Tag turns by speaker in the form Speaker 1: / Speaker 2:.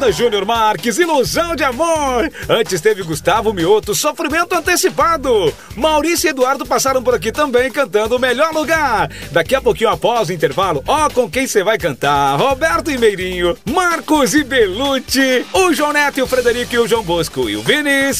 Speaker 1: Balada Júnior Marques, Ilusão de Amor. Antes teve Gustavo Mioto, Sofrimento Antecipado. Maurício e Eduardo passaram por aqui também cantando O Melhor Lugar. Daqui a pouquinho após o intervalo, ó com quem você vai cantar. Roberto e Meirinho, Marcos e Belucci, o João Neto e o Frederico e o João Bosco e o Vinícius.